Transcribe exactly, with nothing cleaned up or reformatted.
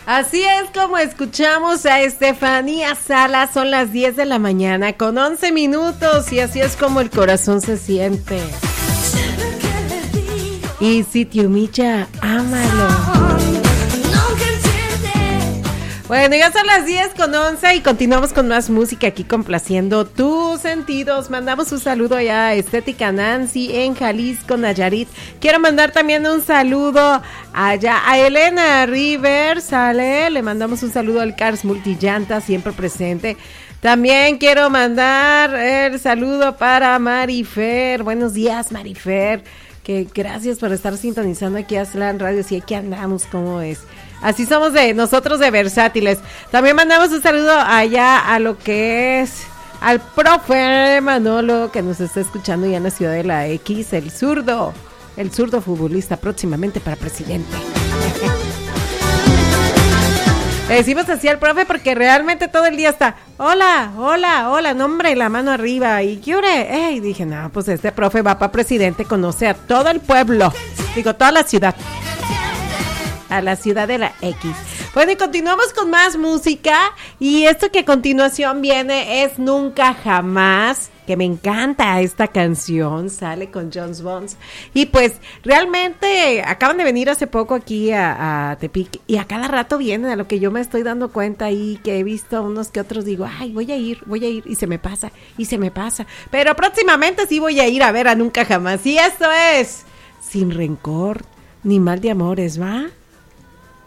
Así es como escuchamos a Estefanía Salas, son las diez de la mañana con once minutos y así es como el corazón se siente. Y si te humilla, ámalo. Bueno, ya son las diez con once y continuamos con más música aquí complaciendo tus sentidos. Mandamos un saludo allá a Estética Nancy en Jalisco, Nayarit. Quiero mandar también un saludo allá a Elena Rivers, ¿sale? Le mandamos un saludo al Cars Multillanta, siempre presente. También quiero mandar el saludo para Marifer. Buenos días, Marifer. Que gracias por estar sintonizando aquí a Aslan Radio. Sí, aquí andamos, ¿cómo es? Así somos de nosotros de versátiles. También mandamos un saludo allá a lo que es al profe Manolo, que nos está escuchando ya en la ciudad de la X, el zurdo, el zurdo futbolista próximamente para presidente. Le decimos así al profe porque realmente todo el día está, hola, hola, hola, nombre, la mano arriba, y ¿qué hora? Y dije, no, pues este profe va para presidente, conoce a todo el pueblo, digo, toda la ciudad. A la ciudad de la X. Bueno, y continuamos con más música. Y esto que a continuación viene es Nunca Jamás, que me encanta esta canción. Sale con Jones Bones. Y pues realmente acaban de venir hace poco aquí a, a Tepic. Y a cada rato vienen, a lo que yo me estoy dando cuenta ahí, que he visto unos que otros, digo, ay, voy a ir, voy a ir. Y se me pasa, y se me pasa. Pero próximamente sí voy a ir a ver a Nunca Jamás. Y esto es Sin Rencor ni Mal de Amores, ¿va?